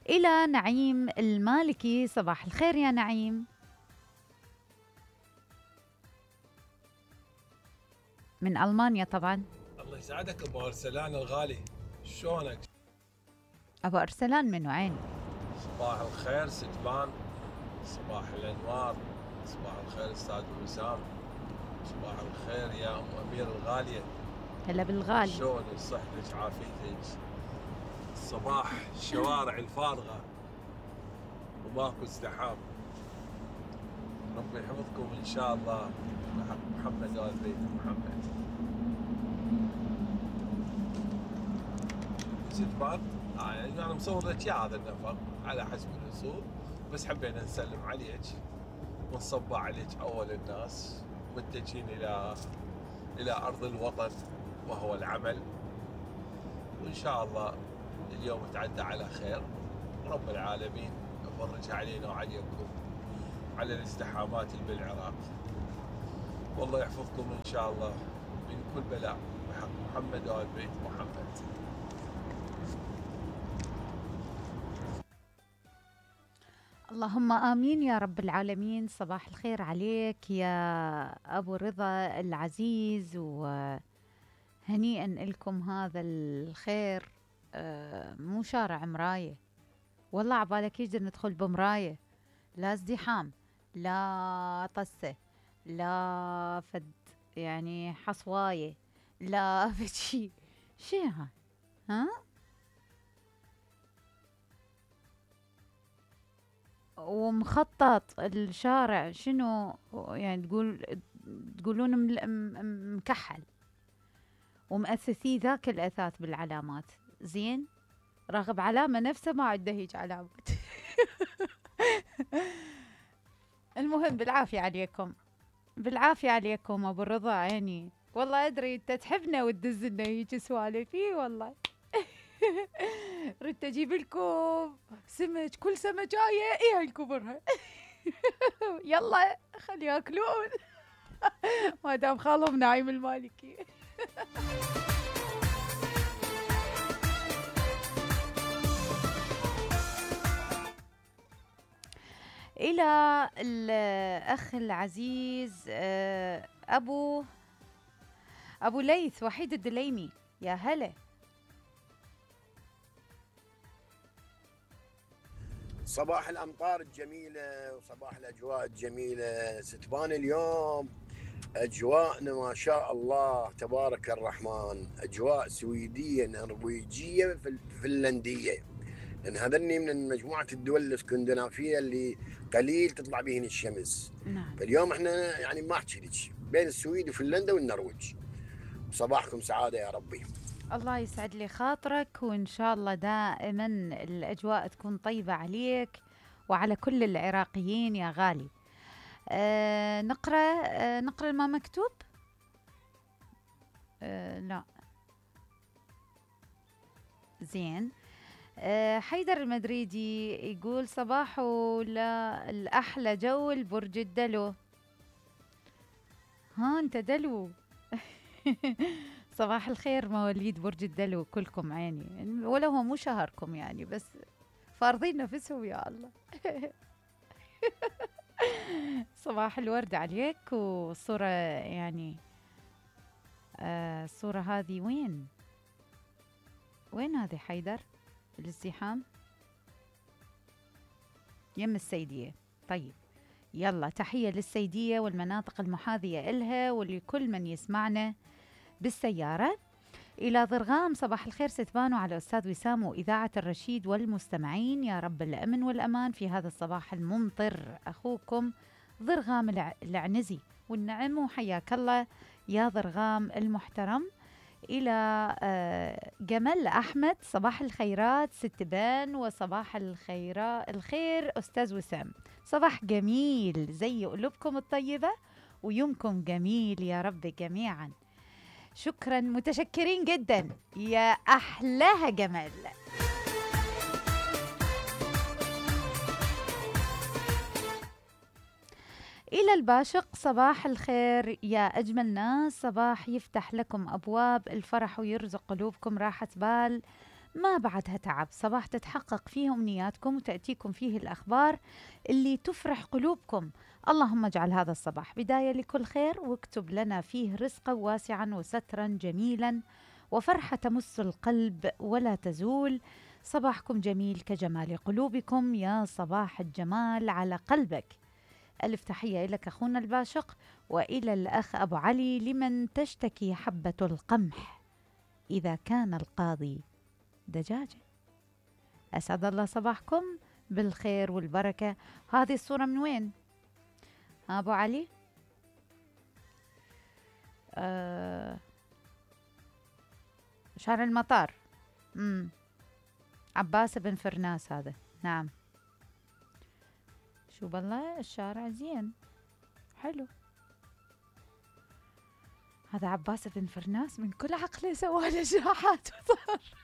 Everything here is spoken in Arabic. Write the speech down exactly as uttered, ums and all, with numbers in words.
إلى نعيم المالكي. صباح الخير يا نعيم، من ألمانيا طبعا. الله يسعدك ابو ارسلان الغالي، شلونك؟ أبو أرسلان من وين؟ صباح الخير ستبان، صباح الانوار، صباح الخير استاذ وسام، صباح الخير يا ام امير الغاليه. هلا بالغالي. شلونك؟ صحتك عافيتك؟ الصباح الشوارع الفارغه وماكو ازدحام. ربي يحفظكم ان شاء الله بحق محمد وال بيت محمد. ستبان آه يعني انا مصور لك يا هذا النفر على حسب الوصول، بس حبينا نسلم عليك ونصبح عليك أول الناس، متجهين إلى إلى أرض الوطن وهو العمل، وإن شاء الله اليوم تعدى على خير. رب العالمين يفرج علينا وعليكم على الازدحامات اللي بالعراق، والله يحفظكم إن شاء الله من كل بلاء بحق محمد وآل بيت محمد. اللهم آمين يا رب العالمين. صباح الخير عليك يا أبو رضا العزيز، وهنيئا لكم هذا الخير. آه، مو شارع مراية، والله عبالك يجي ندخل بمراية، لا ازدحام، لا طسة، لا فد يعني حصواية، لا فد شي شي ها ها ومخطط الشارع شنو يعني؟ تقول تقولون مل- م- مكحل ومؤسسي ذاك الأثاث بالعلامات. زين، راغب علامة نفسه ما عنده هيج علامات. المهم بالعافية عليكم، بالعافية عليكم أبو الرضا عيني. والله أدري أنت تحبنا وتدز لنا هيك سوالف، إي والله. ردت أجيب لكم سمك، كل سمكاية إيه هالكبرها. يلا خلي ياكلون. ما دام خالهم نايم المالكي. إلى الأخ العزيز آه، أبو أبو ليث وحيد الدليمي، يا هلا. صباح الأمطار الجميلة وصباح الأجواء الجميلة. ستبان اليوم أجواءنا ما شاء الله تبارك الرحمن، أجواء سويدية نرويجية فنلندية، لأن هذني من مجموعة الدول الاسكندنافية اللي قليل تطلع بهن الشمس. نعم. فاليوم احنا يعني ما احكي لك بين السويد وفنلندا والنرويج. صباحكم سعادة يا ربي. الله يسعد لي خاطرك، وإن شاء الله دائما الأجواء تكون طيبة عليك وعلى كل العراقيين يا غالي. آه نقرأ آه نقرأ ما مكتوب. آه لا، زين. آه حيدر المدريدي يقول صباحو لا الأحلى جو البرج الدلو. ها انت دلو. صباح الخير مواليد برج الدلو كلكم عيني، ولا هو مو شهركم يعني، بس فارضين نفسهم يا الله. صباح الورد عليك. والصورة يعني آه الصورة هذه وين وين هذه حيدر؟ الازدحام يم السيدية. طيب يلا تحية للسيدية والمناطق المحاذية إلها ولكل من يسمعنا بالسيارة. إلى ضرغام صباح الخير ستبانو على أستاذ وسام وإذاعة الرشيد والمستمعين، يا رب الأمن والأمان في هذا الصباح الممطر. أخوكم ضرغام الع- العنزي، والنعم وحياك الله يا ضرغام المحترم. إلى آه، جمال أحمد صباح الخيرات ستبان، وصباح الخيرات الخير أستاذ وسام. صباح جميل زي قلوبكم الطيبة، ويومكم جميل يا رب جميعا. شكرا، متشكرين جدا يا أحلاها جمال. إلى الباشق صباح الخير يا أجمل ناس، صباح يفتح لكم أبواب الفرح ويرزق قلوبكم راحة بال ما بعدها تعب. صباح تتحقق فيه أمنياتكم وتأتيكم فيه الأخبار اللي تفرح قلوبكم. اللهم اجعل هذا الصباح بداية لكل خير، واكتب لنا فيه رزقا واسعا وسترا جميلا وفرحة تمس القلب ولا تزول. صباحكم جميل كجمال قلوبكم، يا صباح الجمال على قلبك. ألف تحية لك أخونا الباشق، وإلى الأخ أبو علي: لمن تشتكي حبة القمح إذا كان القاضي دجاجة. أسعد الله صباحكم بالخير والبركة. هذه الصورة من وين أبو علي؟ آه شارع المطار. مم. عباس بن فرناس هذا. نعم، شو بالله الشارع زين حلو. هذا عباس بن فرناس من كل عقله سوى نجاحات وصار